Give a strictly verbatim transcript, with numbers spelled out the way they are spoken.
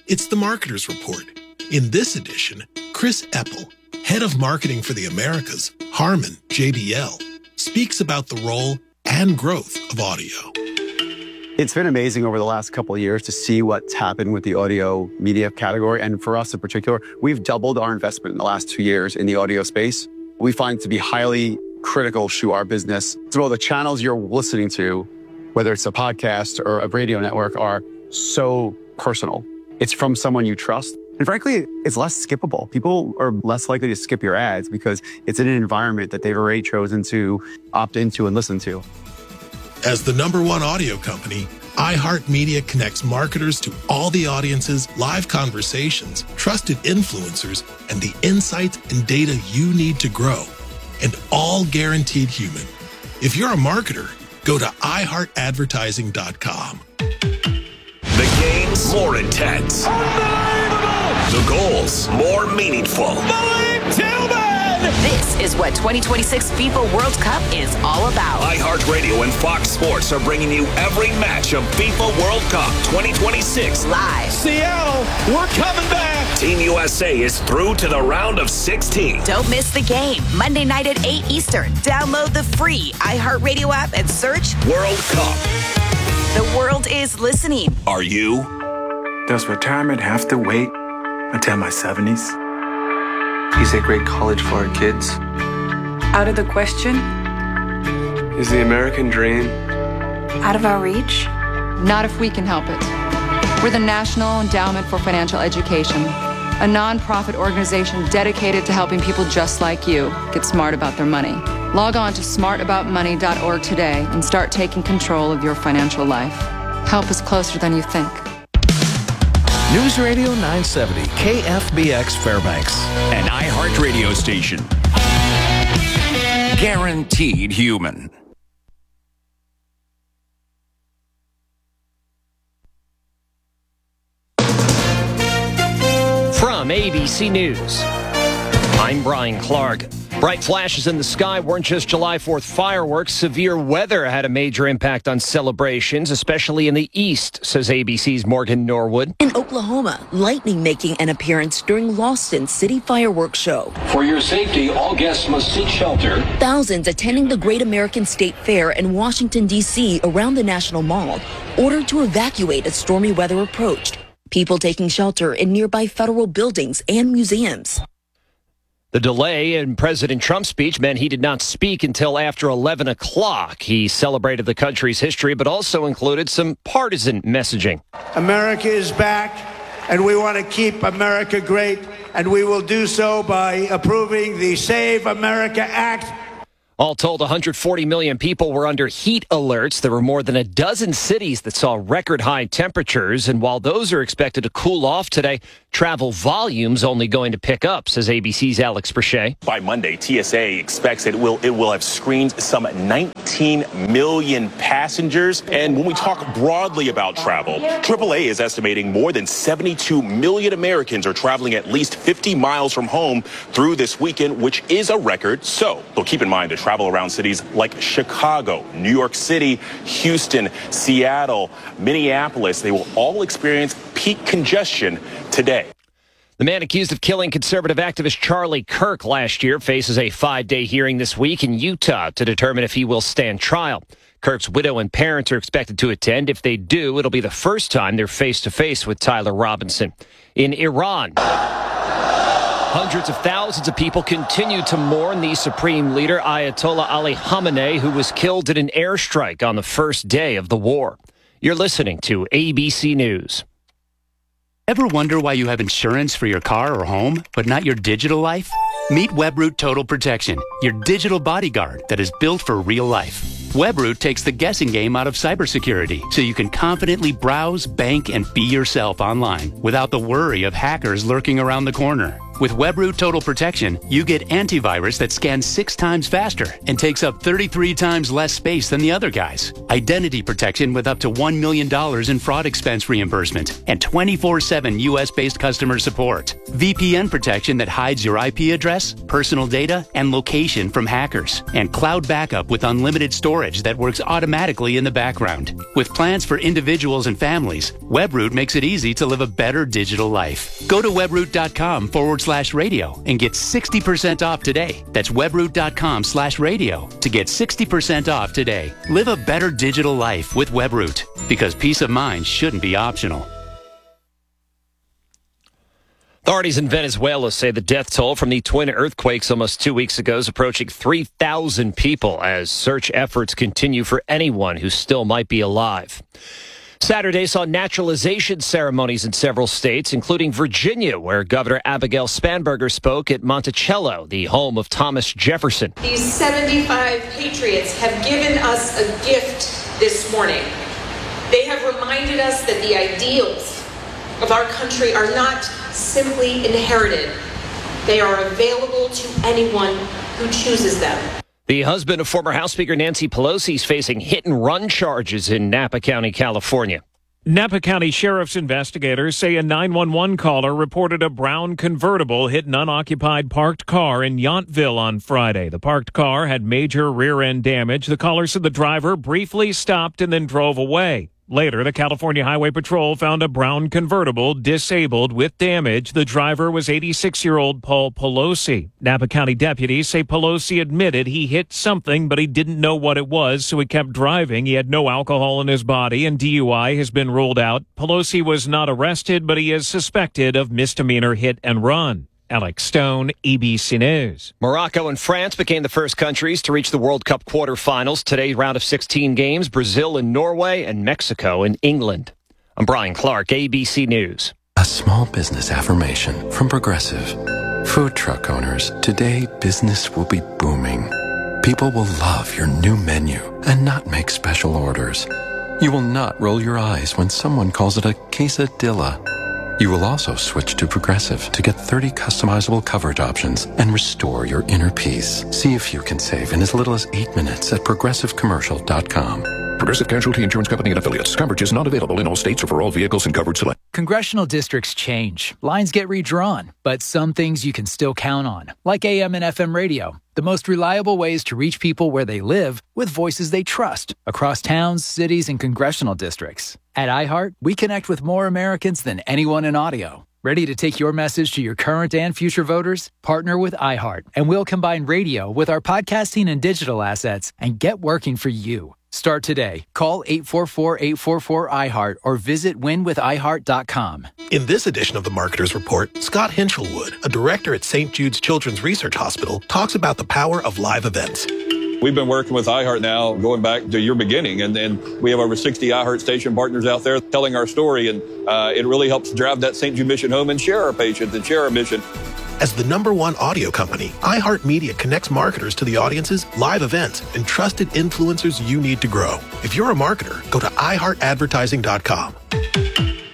It's the Marketer's Report. In this edition, Chris Eppel, head of marketing for the Americas, Harman, J B L, speaks about the role and growth of audio. It's been amazing over the last couple of years to see what's happened with the audio media category. And for us in particular, we've doubled our investment in the last two years in the audio space. We find it to be highly critical to our business. So the channels you're listening to, whether it's a podcast or a radio network, are so personal. It's from someone you trust. And frankly, it's less skippable. People are less likely to skip your ads because it's in an environment that they've already chosen to opt into and listen to. As the number one audio company, iHeartMedia connects marketers to all the audiences, live conversations, trusted influencers, and the insights and data you need to grow. And all guaranteed human. If you're a marketer, go to i heart advertising dot com. The game's more intense. The goals more meaningful. Malik Tillman! This is what twenty twenty-six FIFA World Cup is all about. iHeartRadio and Fox Sports are bringing you every match of FIFA World Cup twenty twenty-six. Live. Seattle, we're coming back. Team U S A is through to the round of sixteen. Don't miss the game. Monday night at eight Eastern. Download the free iHeartRadio app and search World Cup. The world is listening. Are you? Does retirement have to wait until my seventies? Is a great college for our kids? Out of the question? Is the American dream Out of our reach? Not if we can help it. We're the National Endowment for Financial Education, a nonprofit organization dedicated to helping people just like you get smart about their money. Log on to smart about money dot org today and start taking control of your financial life. Help is closer than you think. News Radio nine seventy, K F B X Fairbanks. An iHeartRadio station. Guaranteed human. From A B C News, I'm Brian Clark. Bright flashes in the sky weren't just July fourth fireworks. Severe weather had a major impact on celebrations, especially in the east, says A B C's Morgan Norwood. In Oklahoma, lightning making an appearance during Lawson's City Fireworks Show. For your safety, all guests must seek shelter. Thousands attending the Great American State Fair in Washington, D C around the National Mall, ordered to evacuate as stormy weather approached. People taking shelter in nearby federal buildings and museums. The delay in President Trump's speech meant he did not speak until after eleven o'clock. He celebrated the country's history, but also included some partisan messaging. America is back, and we want to keep America great, and we will do so by approving the Save America Act. All told, one hundred forty million people were under heat alerts. There were more than a dozen cities that saw record high temperatures. And while those are expected to cool off today, travel volumes only going to pick up, says A B C's Alex Brichet. By Monday, T S A expects it will it will have screened some nineteen million passengers. And when we talk broadly about travel, triple A is estimating more than seventy-two million Americans are traveling at least fifty miles from home through this weekend, which is a record. So, so keep in mind the travel around cities like Chicago, New York City, Houston, Seattle, Minneapolis, they will all experience peak congestion today. The man accused of killing conservative activist Charlie Kirk last year faces a five-day hearing this week in Utah to determine if he will stand trial. Kirk's widow and parents are expected to attend. If they do, it'll be the first time they're face-to-face with Tyler Robinson. In Iran, hundreds of thousands of people continue to mourn the supreme leader, Ayatollah Ali Khamenei, who was killed in an airstrike on the first day of the war. You're listening to A B C News. Ever wonder why you have insurance for your car or home, but not your digital life? Meet Webroot Total Protection, your digital bodyguard that is built for real life. Webroot takes the guessing game out of cybersecurity, so you can confidently browse, bank, and be yourself online without the worry of hackers lurking around the corner. With WebRoot Total Protection, you get antivirus that scans six times faster and takes up thirty-three times less space than the other guys. Identity protection with up to one million dollars in fraud expense reimbursement and twenty-four seven U S-based customer support. V P N protection that hides your I P address, personal data, and location from hackers. And cloud backup with unlimited storage that works automatically in the background. With plans for individuals and families, WebRoot makes it easy to live a better digital life. Go to webroot.com forward slash radio and get sixty percent off today. That's webroot.com slash radio to get sixty percent off today. Live a better digital life with WebRoot, because peace of mind shouldn't be optional. Authorities in Venezuela say the death toll from the twin earthquakes almost two weeks ago is approaching three thousand people as search efforts continue for anyone who still might be alive. Saturday saw naturalization ceremonies in several states, including Virginia, where Governor Abigail Spanberger spoke at Monticello, the home of Thomas Jefferson. These seventy-five patriots have given us a gift this morning. They have reminded us that the ideals of our country are not simply inherited. They are available to anyone who chooses them. The husband of former House Speaker Nancy Pelosi is facing hit-and-run charges in Napa County, California. Napa County Sheriff's investigators say a nine one one caller reported a brown convertible hit an unoccupied parked car in Yountville on Friday. The parked car had major rear-end damage. The caller said the driver briefly stopped and then drove away. Later, the California Highway Patrol found a brown convertible disabled with damage. The driver was eighty-six-year-old Paul Pelosi. Napa County deputies say Pelosi admitted he hit something, but he didn't know what it was, so he kept driving. He had no alcohol in his body, and D U I has been ruled out. Pelosi was not arrested, but he is suspected of misdemeanor hit and run. Alex Stone, A B C News. Morocco and France became the first countries to reach the World Cup quarterfinals. Today's round of sixteen games, Brazil and Norway, and Mexico and England. I'm Brian Clark, A B C News. A small business affirmation from Progressive. Food truck owners, today business will be booming. People will love your new menu and not make special orders. You will not roll your eyes when someone calls it a quesadilla. You will also switch to Progressive to get thirty customizable coverage options and restore your inner peace. See if you can save in as little as eight minutes at progressive commercial dot com. Progressive Casualty Insurance Company and Affiliates. Coverage is not available in all states or for all vehicles and coverage select. Congressional districts change. Lines get redrawn. But some things you can still count on, like A M and F M radio. The most reliable ways to reach people where they live with voices they trust across towns, cities, and congressional districts. At iHeart, we connect with more Americans than anyone in audio. Ready to take your message to your current and future voters? Partner with iHeart, and we'll combine radio with our podcasting and digital assets and get working for you. Start today. Call eight four four, eight four four, I heart or visit win with i heart dot com. In this edition of the Marketer's Report, Scott Hinchelwood, a director at Saint Jude's Children's Research Hospital, talks about the power of live events. We've been working with iHeart now going back to your beginning, and, and we have over sixty iHeart station partners out there telling our story, and uh, it really helps drive that Saint Jude mission home and share our patients and share our mission. As the number one audio company, iHeartMedia connects marketers to the audiences, live events, and trusted influencers you need to grow. If you're a marketer, go to i heart advertising dot com.